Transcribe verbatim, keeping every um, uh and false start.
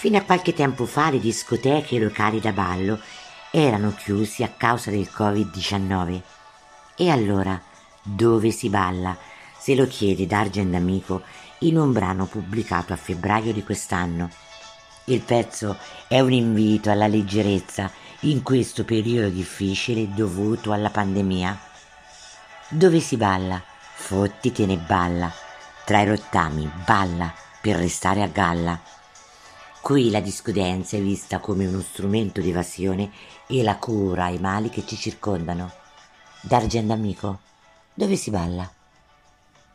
Fino a qualche tempo fa le discoteche e i locali da ballo erano chiusi a causa del covid diciannove. E allora, dove si balla? Se lo chiede Dargen D'Amico in un brano pubblicato a febbraio di quest'anno. Il pezzo è un invito alla leggerezza in questo periodo difficile dovuto alla pandemia. Dove si balla? Fottitene balla. Tra i rottami balla per restare a galla. Qui la disco dance è vista come uno strumento di evasione e la cura ai mali che ci circondano. Dargen D'Amico, dove si balla?